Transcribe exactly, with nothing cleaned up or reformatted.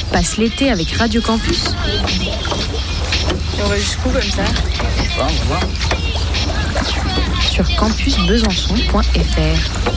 Passe l'été avec Radio Campus. Et on va jusqu'où comme ça? Je sais pas, on va voir. Sur campus besançon point f r.